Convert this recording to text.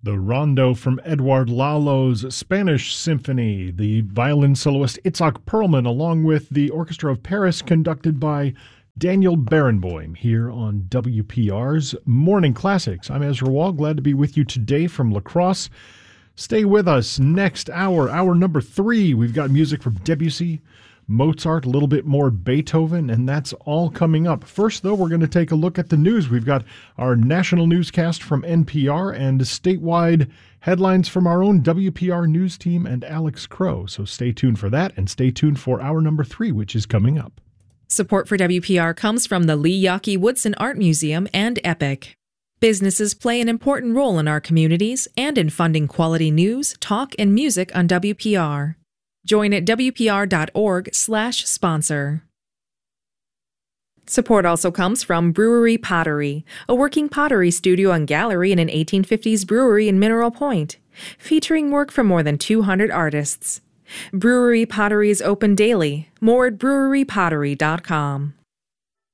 The Rondo from Edouard Lalo's Spanish Symphony, the violin soloist Itzhak Perlman, along with the Orchestra of Paris, conducted by Daniel Barenboim, here on WPR's Morning Classics. I'm Ezra Wall, glad to be with you today from La Crosse. Stay with us next hour, hour number 3. We've got music from Debussy, Mozart, a little bit more Beethoven, and that's all coming up. First, though, we're going to take a look at the news. We've got our national newscast from NPR and statewide headlines from our own WPR news team and Alex Crow. So stay tuned for that, and stay tuned for hour number 3, which is coming up. Support for WPR comes from the Lee Yawkey Woodson Art Museum and EPIC. Businesses play an important role in our communities and in funding quality news, talk, and music on WPR. Join at wpr.org/sponsor. Support also comes from Brewery Pottery, a working pottery studio and gallery in an 1850s brewery in Mineral Point, featuring work from more than 200 artists. Brewery Pottery is open daily. More at brewerypottery.com.